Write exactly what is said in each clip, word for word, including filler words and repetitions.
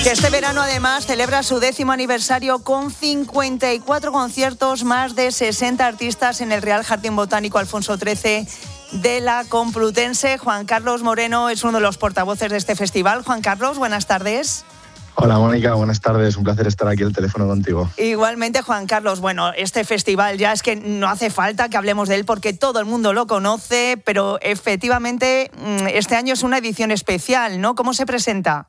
Que este verano además celebra su décimo aniversario con cincuenta y cuatro conciertos, más de sesenta artistas en el Real Jardín Botánico Alfonso trece de la Complutense. Juan Carlos Moreno es uno de los portavoces de este festival. Juan Carlos, buenas tardes. Hola Mónica, buenas tardes, un placer estar aquí al teléfono contigo. Igualmente, Juan Carlos, bueno, este festival ya es que no hace falta que hablemos de él porque todo el mundo lo conoce, pero efectivamente este año es una edición especial, ¿no? ¿Cómo se presenta?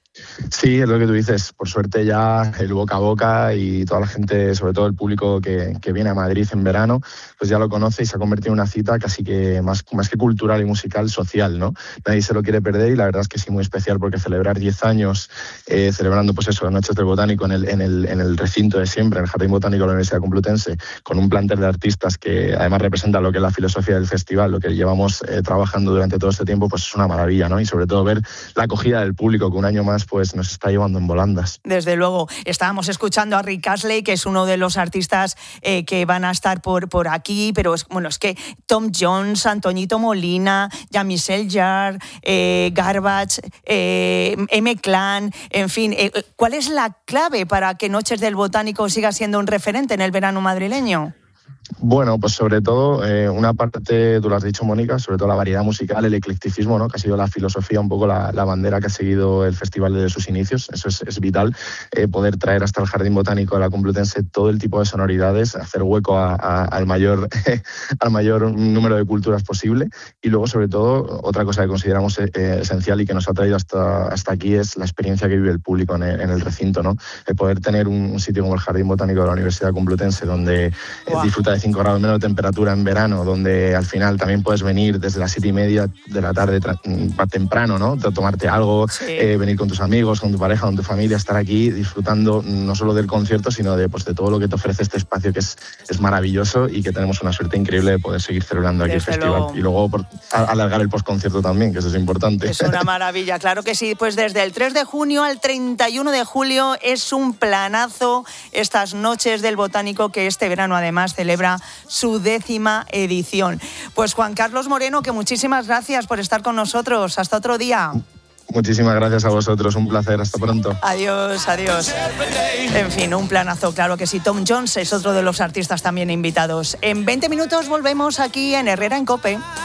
Sí, es lo que tú dices. Por suerte ya el boca a boca y toda la gente, sobre todo el público que, que viene a Madrid en verano, pues ya lo conoce y se ha convertido en una cita casi que más, más que cultural y musical, social, ¿no? Nadie se lo quiere perder y la verdad es que sí, muy especial porque celebrar diez años eh, celebrando pues eso, las Noches del Botánico en el, en, el, en el recinto de siempre, en el Jardín Botánico de la Universidad Complutense, con un plantel de artistas que además representa lo que es la filosofía del festival, lo que llevamos eh, trabajando durante todo este tiempo, pues es una maravilla, ¿no? Y sobre todo ver la acogida del público que un año más pues nos está llevando en volandas. Desde luego, estábamos escuchando a Rick Astley, que es uno de los artistas eh, que van a estar por, por aquí, pero es, bueno, es que Tom Jones, Antoñito Molina, Jean-Michel Jarre, eh, Garbage, eh, M-Clan, en fin, eh, ¿cuál es la clave para que Noches del Botánico siga siendo un referente en el verano madrileño? Bueno, pues sobre todo, eh, una parte, tú lo has dicho, Mónica, sobre todo la variedad musical, el eclecticismo, ¿no? Que ha sido la filosofía, un poco la, la bandera que ha seguido el festival desde sus inicios. Eso es, es vital, eh, poder traer hasta el Jardín Botánico de la Complutense todo el tipo de sonoridades, hacer hueco a, a, al, mayor, al mayor número de culturas posible. Y luego, sobre todo, otra cosa que consideramos eh, esencial y que nos ha traído hasta, hasta aquí es la experiencia que vive el público en el, en el recinto, ¿no? El poder tener un, un sitio como el Jardín Botánico de la Universidad Complutense, donde wow. disfruta de cinco grados menos de temperatura en verano, donde al final también puedes venir desde las siete y media de la tarde tra- temprano, ¿no? Tomarte algo, sí. eh, venir con tus amigos, con tu pareja, con tu familia, estar aquí disfrutando no solo del concierto, sino de, pues, de todo lo que te ofrece este espacio que es, es maravilloso y que tenemos una suerte increíble de poder seguir celebrando aquí Desde el festival. Luego. Y luego por, a, alargar el postconcierto también, que eso es importante. Es una maravilla, claro que sí. Pues desde el tres de junio al treinta y uno de julio es un planazo estas Noches del Botánico que este verano además celebra su décima edición. Pues Juan Carlos Moreno, que muchísimas gracias por estar con nosotros. Hasta otro día. Muchísimas gracias a vosotros, un placer, hasta pronto. Adiós, adiós. En fin, un planazo, claro que sí. Tom Jones es otro de los artistas también invitados. En veinte minutos volvemos aquí en Herrera en COPE.